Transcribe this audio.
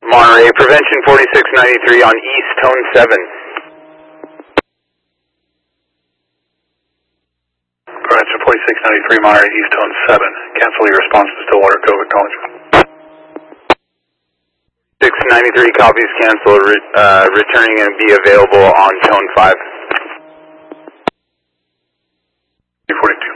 Monterey, Prevention 4693 on East, tone 7. Prevention 4693, Monterey, East, tone 7. Cancel your response to Stillwater Cove, acknowledgement. 693 copies cancel, returning and be available on tone 5. 42.